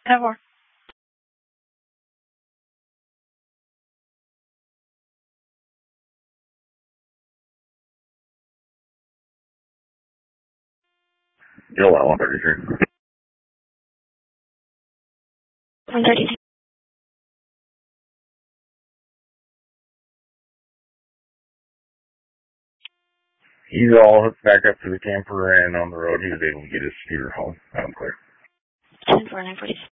10-4. You're at 133. 133. He's all hooked back up to the camper, and on the road he was able to get his scooter home. I'm clear. 10-4, 940.